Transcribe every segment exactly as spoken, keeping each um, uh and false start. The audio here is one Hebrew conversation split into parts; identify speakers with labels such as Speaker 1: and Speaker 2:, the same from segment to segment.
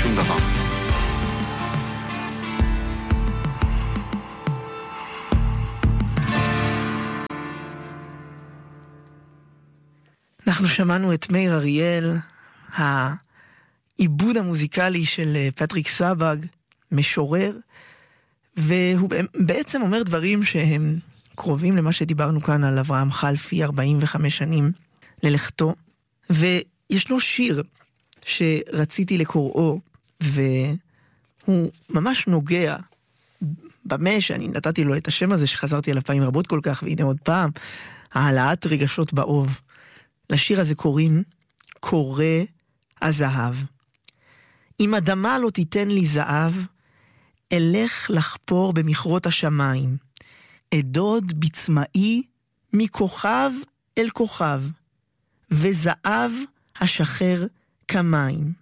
Speaker 1: שום דבר.
Speaker 2: אנחנו שמענו את מאיר אריאל, העיבוד המוזיקלי של פטריק סבג, משורר, והוא בעצם אומר דברים שהם קרובים למה שדיברנו כאן על אברהם חלפי, ארבעים וחמש שנים ללכתו. וישנו שיר שרציתי לקוראו, והוא ממש נוגע במה שאני נתתי לו את השם הזה, שחזרתי עליו פעמים רבות כל כך, והנה עוד פעם, העלאת רגשות באוב. לשיר הזה קוראים קורא הזהב. אם אדמה לא תיתן לי זהב, אלך לחפור במכרות השמיים. אדוד בצמאי מכוכב אל כוכב, וזהב השחר כמים.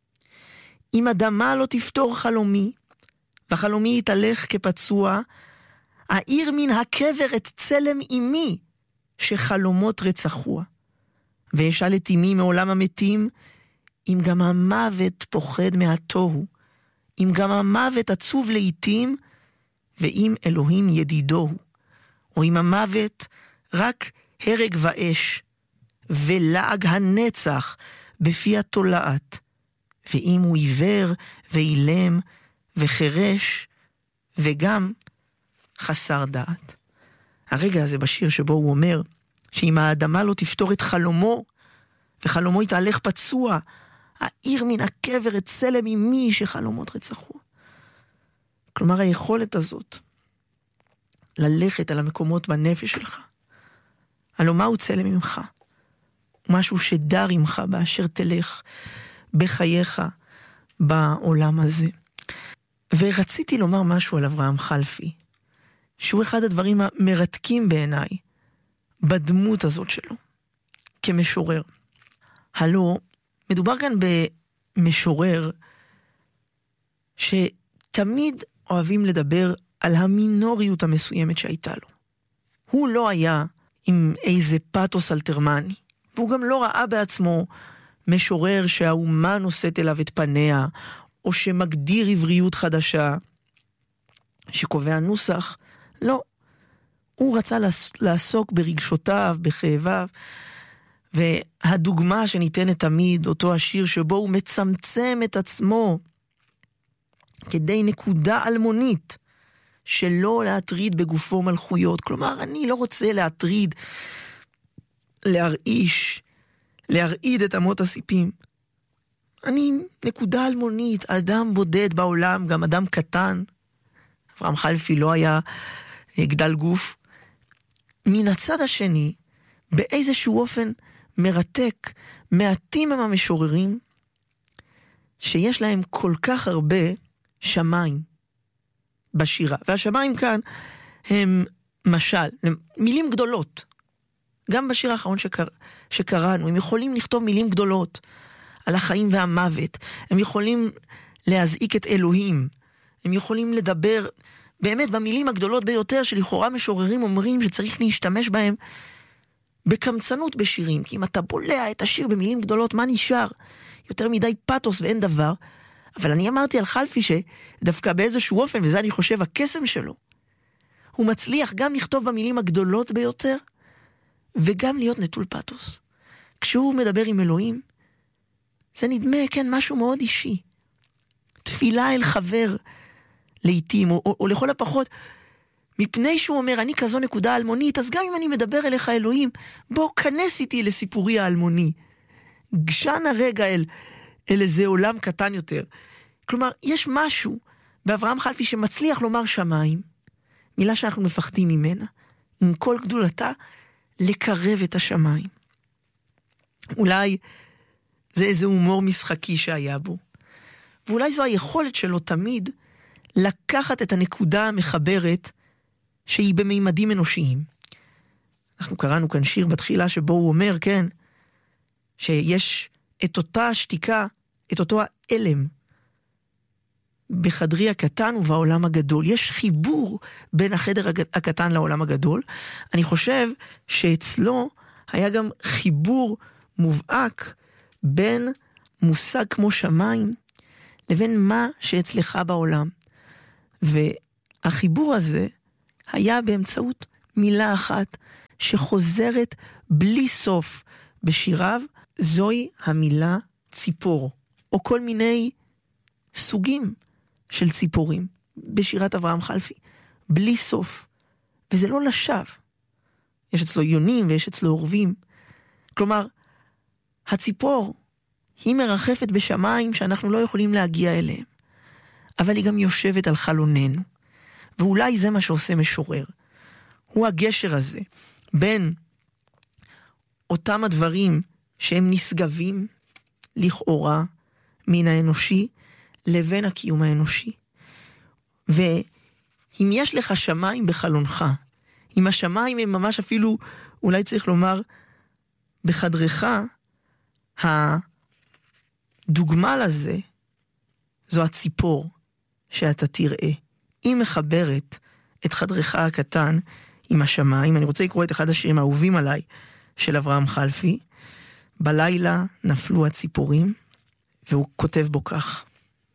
Speaker 2: אם אדמה לא תפתור חלומי, וחלומי יתהלך כפצוע, העיר מן הקבר את צלם אמי, שחלומות רצחוה. ואשאל את אמי מעולם המתים, אם גם המוות פוחד מהתוהו, אם גם המוות עצוב לעתים, ואם אלוהים ידידוהו, או אם המוות רק הרג ואש, ולעג הנצח בפי התולעת, ואם הוא עיוור ואילם וחרש, וגם חסר דעת. הרגע הזה בשיר שבו הוא אומר, שאם האדמה לא תפתור את חלומו, וחלומו יתהלך פצוע, העיר מן הקבר את צלם אמי שחלומות רצחו. כלומר, היכולת הזאת, ללכת על המקומות בנפש שלך, הלוא מהו צלם ממך? משהו שדר ממך באשר תלך בחייך בעולם הזה. ורציתי לומר משהו על אברהם חלפי, שהוא אחד הדברים המרתקים בעיניי, בדמות הזאת שלו, כמשורר. הלא, מדובר כאן במשורר שתמיד אוהבים לדבר על המינוריות המסוימת שהייתה לו. הוא לא היה עם איזה פאטוס אלתרמני, והוא גם לא ראה בעצמו משורר שהאומה נושאת אליו את פניה, או שמגדיר עבריות חדשה, שקובע נוסח. לא. הוא רצה לעסוק ברגשותיו, בכאביו, והדוגמה שניתנת תמיד, אותו השיר שבו הוא מצמצם את עצמו, כדי נקודה אלמונית, שלא להטריד בגופו מלכויות. כלומר, אני לא רוצה להטריד, להרעיש, להרעיד את אמות הסיפים. אני נקודה אלמונית, אדם בודד בעולם, גם אדם קטן. אברהם חלפי לא היה גדל גוף. מן הצד השני, באיזשהו אופן מרתק, מעטים הם המשוררים, שיש להם כל כך הרבה שמיים בשירה. והשמיים כאן הם משל, הם מילים גדולות. גם בשיר האחרון שקר... שקראנו, הם יכולים לכתוב מילים גדולות על החיים והמוות. הם יכולים להזעיק את אלוהים. הם יכולים לדבר באמת במילים הגדולות ביותר, שלכאורה משוררים אומרים שצריך להשתמש בהם בקמצנות בשירים. כי אם אתה בולע את השיר במילים גדולות, מה נשאר? יותר מדי פאטוס ואין דבר. אבל אני אמרתי על חלפי שדווקא באיזשהו אופן, וזה אני חושב הקסם שלו, הוא מצליח גם לכתוב במילים הגדולות ביותר, וגם להיות נטול פאטוס. כשהוא מדבר עם אלוהים, זה נדמה, כן, משהו מאוד אישי. תפילה אל חבר לעתים, או, או, או לכל הפחות, מפני שהוא אומר, אני כזו נקודה אלמונית, אז גם אם אני מדבר אליך אלוהים, בוא כנס איתי לסיפורי האלמוני. גשן הרגע אל, אל איזה עולם קטן יותר. כלומר, יש משהו באברהם חלפי שמצליח לומר שמיים, מילה שאנחנו מפחדים ממנה, עם כל גדולתה, לקרב את השמיים. אולי זה איזה הומור משחקי שהיה בו. ואולי זו היכולת שלו תמיד לקחת את הנקודה המחברת שהיא במימדים אנושיים. אנחנו קראנו כאן שיר בתחילה שבו הוא אומר, כן, שיש את אותה שתיקה, את אותו האלם בחדרי הקטן ובעולם הגדול. יש חיבור בין החדר הקטן לעולם הגדול. אני חושב שאצלו היה גם חיבור מובהק בין מושג כמו שמיים לבין מה שאצלך בעולם. והחיבור הזה היה באמצעות מילה אחת שחוזרת בלי סוף בשיריו, זוהי המילה ציפור, או כל מיני סוגים של ציפורים בשירת אברהם חלפי, בלי סוף. וזה לא לשווא. יש אצלו יונים ויש אצלו עורבים. כלומר, הציפור היא מרחפת בשמיים שאנחנו לא יכולים להגיע אליהם. אבל היא גם יושבת על חלוננו. ואולי זה מה שעושה משורר. הוא הגשר הזה בין אותם הדברים שהם נשגבים לכאורה מן האנושי לבין הקיום האנושי. ואם יש לך שמיים בחלונך, אם השמיים הם ממש אפילו, אולי צריך לומר, בחדרך, הדוגמה לזה זו הציפור שאתה תראה. היא מחברת את חדרך הקטן עם השמיים. אני רוצה לקרוא את אחד השירים האהובים עליי של אברהם חלפי. בלילה נפלו הציפורים, והוא כותב בו כך: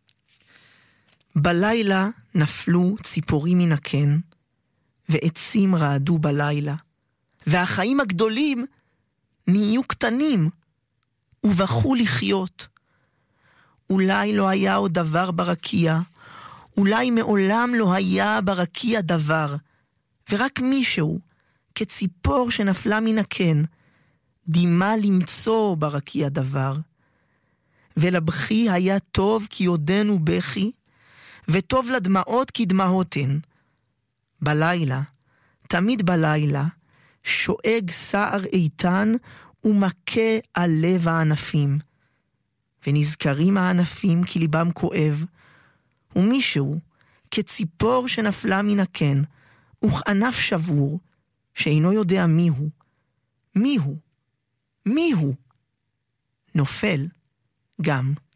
Speaker 2: בלילה נפלו ציפורים מן הקן, ועצים רעדו בלילה, והחיים הגדולים נהיו קטנים, ובחו לחיות. אולי לא היה עוד דבר ברקיע, אולי מעולם לא היה ברקיע דבר, ורק מישהו, כציפור שנפלה מן הקן, דימה למצוא ברקיע דבר. ולבכי היה טוב כי עודנו בכי, וטוב לדמעות כי דמעותן. בלילה, תמיד בלילה, שואג סער איתן ומכה על לב הענפים. ונזכרים הענפים כי ליבם כואב, ומישהו, כציפור שנפלה מן הקן, וכענף שבור, שאינו יודע מיהו, מיהו, מיהו, נופל גם.